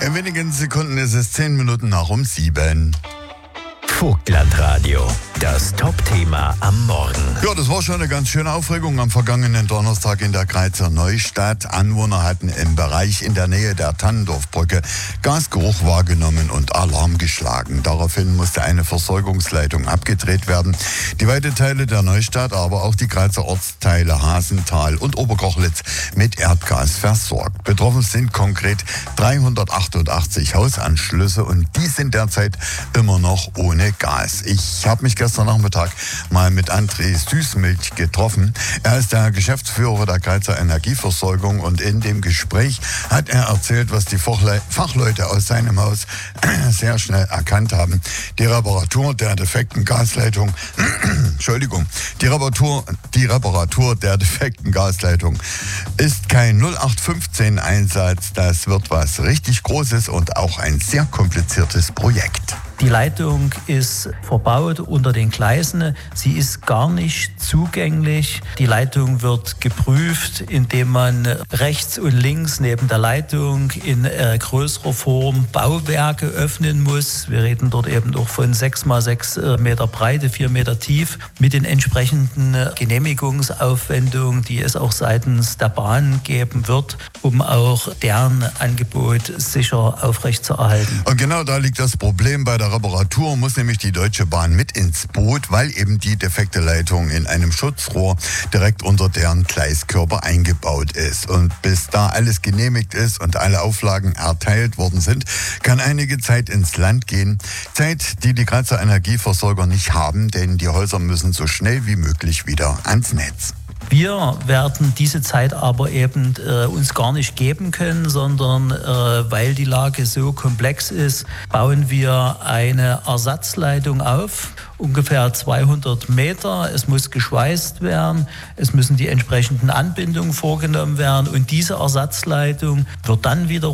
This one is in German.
In wenigen Sekunden ist es 10 Minuten nach um 7. Vogtlandradio, das Top-Thema am Morgen. Ja, das war schon eine ganz schöne Aufregung am vergangenen Donnerstag in der Greizer Neustadt. Anwohner hatten im Bereich in der Nähe der Tannendorfbrücke Gasgeruch wahrgenommen und Alarm geschlagen. Daraufhin musste eine Versorgungsleitung abgedreht werden. Die weiten Teile der Neustadt, aber auch die Greizer Ortsteile Hasental und Oberkochlitz mit Erdgas versorgt. Betroffen sind konkret 388 Hausanschlüsse und die sind derzeit immer noch ohne Gas. Ich habe mich gestern Nachmittag mal mit André Süßmilch getroffen. Er ist der Geschäftsführer der Greizer Energieversorgung und in dem Gespräch hat er erzählt, was die Fachleute aus seinem Haus sehr schnell erkannt haben. Die Reparatur der defekten Gasleitung, die Reparatur der defekten Gasleitung ist kein 0815-Einsatz. Das wird was richtig Großes und auch ein sehr kompliziertes Projekt. Die Leitung ist verbaut unter den Gleisen. Sie ist gar nicht zugänglich. Die Leitung wird geprüft, indem man rechts und links neben der Leitung in größerer Form Bauwerke öffnen muss. Wir reden dort eben auch von 6 mal 6 Meter Breite, 4 Meter tief, mit den entsprechenden Genehmigungsaufwendungen, die es auch seitens der Bahn geben wird, um auch deren Angebot sicher aufrechtzuerhalten. Und genau da liegt das Problem. Bei der Reparatur muss nämlich die Deutsche Bahn mit ins Boot, weil eben die defekte Leitung in einem Schutzrohr direkt unter deren Gleiskörper eingebaut ist. Und bis da alles genehmigt ist und alle Auflagen erteilt worden sind, kann einige Zeit ins Land gehen. Zeit, die die Greizer Energieversorger nicht haben, denn die Häuser müssen so schnell wie möglich wieder ans Netz. Wir werden diese Zeit aber eben uns gar nicht geben können, sondern weil die Lage so komplex ist, bauen wir eine Ersatzleitung auf, ungefähr 200 Meter. Es muss geschweißt werden, es müssen die entsprechenden Anbindungen vorgenommen werden und diese Ersatzleitung wird dann wieder